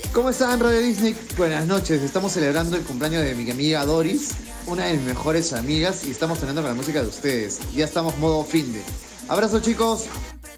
¿Cómo están, Radio Disney? Buenas noches. Estamos celebrando el cumpleaños de mi amiga Doris, una de mis mejores amigas, y estamos cenando con la música de ustedes. Ya estamos modo finde. Abrazo, chicos.